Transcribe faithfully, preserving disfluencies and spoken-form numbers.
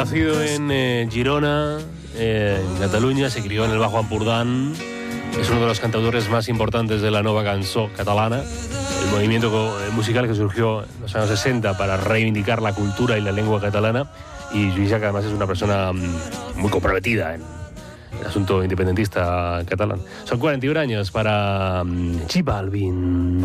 Nacido en eh, Girona, eh, en Cataluña, se crió en el Bajo Ampurdán. Es uno de los cantautores más importantes de la nova cançó catalana, el movimiento musical que surgió en los años sesenta para reivindicar la cultura y la lengua catalana. Y Lluís Llach, además, es una persona muy comprometida en el asunto independentista catalán. Son cuarenta y un años para J Balvin.